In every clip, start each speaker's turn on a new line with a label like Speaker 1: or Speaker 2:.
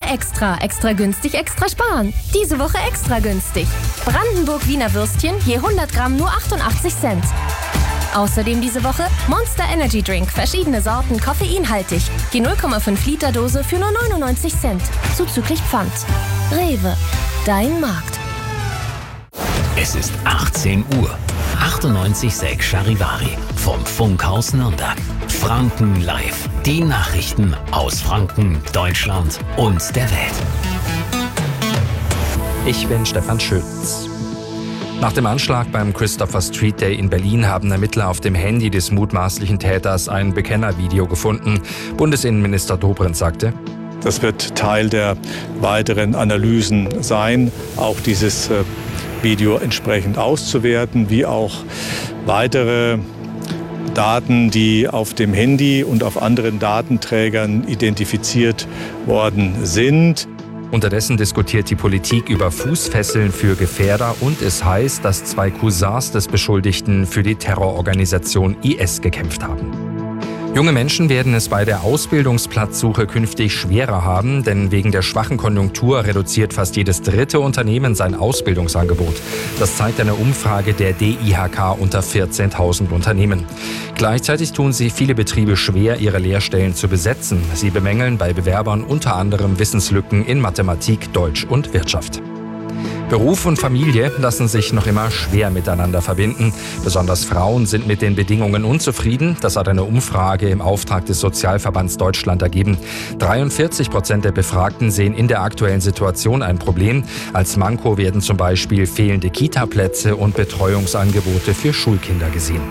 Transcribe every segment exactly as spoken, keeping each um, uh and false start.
Speaker 1: Extra. Extra günstig, extra sparen. Diese Woche extra günstig. Brandenburg-Wiener Würstchen je hundert Gramm nur achtundachtzig Cent. Außerdem diese Woche Monster Energy Drink, verschiedene Sorten, koffeinhaltig. Die null Komma fünf Liter Dose für nur neunundneunzig Cent. Zuzüglich Pfand. Rewe, dein Markt.
Speaker 2: Es ist achtzehn Uhr. achtundneunzig Komma sechs Charivari vom Funkhaus Nürnberg. Franken live. Die Nachrichten aus Franken, Deutschland und der Welt.
Speaker 3: Ich bin Stefan Schütz. Nach dem Anschlag beim Christopher Street Day in Berlin haben Ermittler auf dem Handy des mutmaßlichen Täters ein Bekennervideo gefunden. Bundesinnenminister Dobrindt sagte:
Speaker 4: Das wird Teil der weiteren Analysen sein, auch dieses Video entsprechend auszuwerten, wie auch weitere Daten, die auf dem Handy und auf anderen Datenträgern identifiziert worden sind.
Speaker 3: Unterdessen diskutiert die Politik über Fußfesseln für Gefährder und es heißt, dass zwei Cousins des Beschuldigten für die Terrororganisation I S gekämpft haben. Junge Menschen werden es bei der Ausbildungsplatzsuche künftig schwerer haben, denn wegen der schwachen Konjunktur reduziert fast jedes dritte Unternehmen sein Ausbildungsangebot. Das zeigt eine Umfrage der D I H K unter vierzehntausend Unternehmen. Gleichzeitig tun sich viele Betriebe schwer, ihre Lehrstellen zu besetzen. Sie bemängeln bei Bewerbern unter anderem Wissenslücken in Mathematik, Deutsch und Wirtschaft. Beruf und Familie lassen sich noch immer schwer miteinander verbinden. Besonders Frauen sind mit den Bedingungen unzufrieden. Das hat eine Umfrage im Auftrag des Sozialverbands Deutschland ergeben. dreiundvierzig Prozent der Befragten sehen in der aktuellen Situation ein Problem. Als Manko werden zum Beispiel fehlende Kita-Plätze und Betreuungsangebote für Schulkinder gesehen.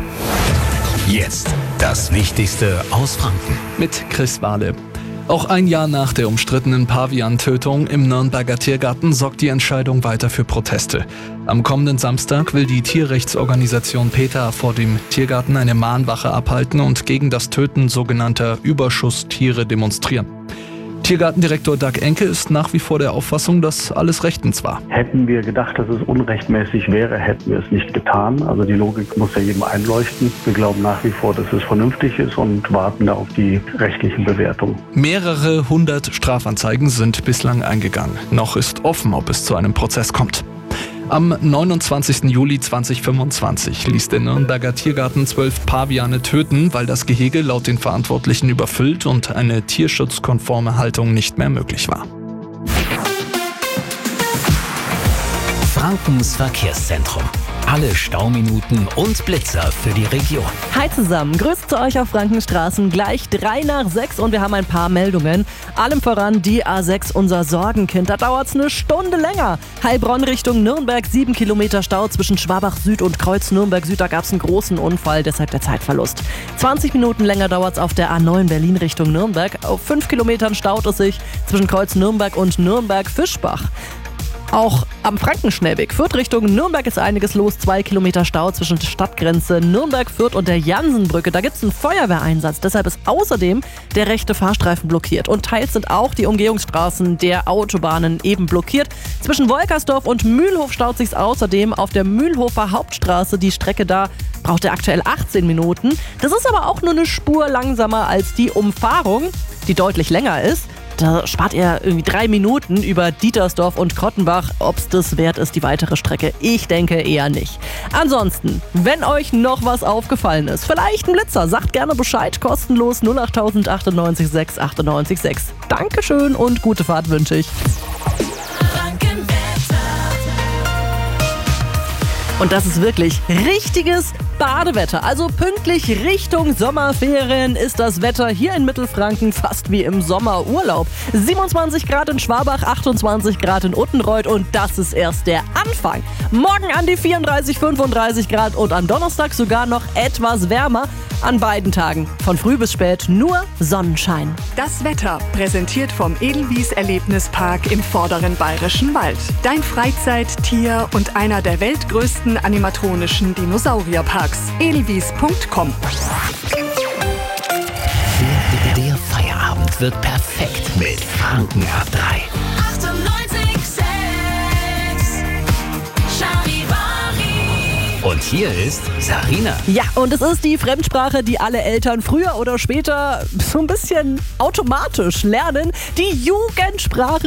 Speaker 2: Jetzt das Wichtigste aus Franken.
Speaker 5: Mit Chris Wahle. Auch ein Jahr nach der umstrittenen Pavian-Tötung im Nürnberger Tiergarten sorgt die Entscheidung weiter für Proteste. Am kommenden Samstag will die Tierrechtsorganisation PETA vor dem Tiergarten eine Mahnwache abhalten und gegen das Töten sogenannter Überschusstiere demonstrieren. Tiergartendirektor Doug Enke ist nach wie vor der Auffassung, dass alles rechtens war.
Speaker 6: Hätten wir gedacht, dass es unrechtmäßig wäre, hätten wir es nicht getan. Also die Logik muss ja jedem einleuchten. Wir glauben nach wie vor, dass es vernünftig ist und warten da auf die rechtlichen Bewertungen.
Speaker 5: Mehrere hundert Strafanzeigen sind bislang eingegangen. Noch ist offen, ob es zu einem Prozess kommt. Am neunundzwanzigsten Juli zweitausendfünfundzwanzig ließ der Nürnberger Tiergarten zwölf Paviane töten, weil das Gehege laut den Verantwortlichen überfüllt und eine tierschutzkonforme Haltung nicht mehr möglich war.
Speaker 2: Frankens Verkehrszentrum. Alle Stauminuten und Blitzer für die Region.
Speaker 7: Hi zusammen, grüßt zu euch auf Frankenstraßen, gleich drei nach sechs und wir haben ein paar Meldungen. Allem voran die A sechs, unser Sorgenkind. Da dauert es eine Stunde länger. Heilbronn Richtung Nürnberg, sieben Kilometer Stau zwischen Schwabach Süd und Kreuz Nürnberg Süd. Da gab es einen großen Unfall, deshalb der Zeitverlust. zwanzig Minuten länger dauert es auf der A neun Berlin Richtung Nürnberg. Auf fünf Kilometern staut es sich zwischen Kreuz Nürnberg und Nürnberg-Fischbach. Auch am Frankenschnellweg Fürth Richtung Nürnberg ist einiges los. Zwei Kilometer Stau zwischen Stadtgrenze Nürnberg-Fürth und der Jansenbrücke. Da gibt es einen Feuerwehreinsatz. Deshalb ist außerdem der rechte Fahrstreifen blockiert. Und teils sind auch die Umgehungsstraßen der Autobahnen eben blockiert. Zwischen Wolkersdorf und Mühlhof staut sich's außerdem auf der Mühlhofer Hauptstraße. Die Strecke da braucht er aktuell achtzehn Minuten. Das ist aber auch nur eine Spur langsamer als die Umfahrung, die deutlich länger ist. Da spart er irgendwie drei Minuten über Dietersdorf und Krottenbach. Ob's das wert ist, die weitere Strecke? Ich denke eher nicht. Ansonsten, wenn euch noch was aufgefallen ist, vielleicht ein Blitzer, sagt gerne Bescheid. Kostenlos null acht null acht achtundneunzig sechs achtundneunzig sechs. Dankeschön und gute Fahrt wünsche ich. Und das ist wirklich richtiges Badewetter. Also pünktlich Richtung Sommerferien ist das Wetter hier in Mittelfranken fast wie im Sommerurlaub. siebenundzwanzig Grad in Schwabach, achtundzwanzig Grad in Uttenreuth und das ist erst der Anfang. Morgen an die vierunddreißig, fünfunddreißig Grad und am Donnerstag sogar noch etwas wärmer. An beiden Tagen von früh bis spät nur Sonnenschein.
Speaker 8: Das Wetter präsentiert vom Edelwies Erlebnispark im vorderen Bayerischen Wald. Dein Freizeit-, Tier- und einer der weltgrößten animatronischen Dinosaurierparks. edelwies punkt com.
Speaker 2: Der, der Feierabend wird perfekt mit Franken ab drei. Und hier ist Sarina.
Speaker 7: Ja, und es ist die Fremdsprache, die alle Eltern früher oder später so ein bisschen automatisch lernen. Die Jugendsprache